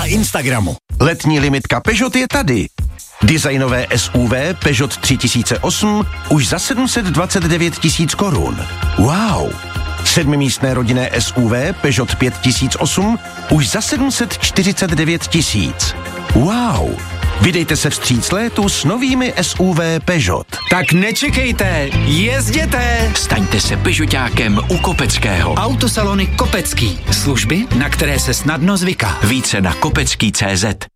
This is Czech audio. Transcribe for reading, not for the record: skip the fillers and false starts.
na Instagramu. Letní limitka Peugeot je tady. Designové SUV Peugeot 3008 už za 729 000 korun. Wow! 7místné rodinné SUV Peugeot 5008 už za 749 000. Wow! Vydejte se vstříc létu s novými SUV Peugeot. Tak nečekejte, jezděte! Staňte se Peugeotákem u Kopeckého. Autosalony Kopecký. Služby, na které se snadno zvyká. Více na kopecký.cz.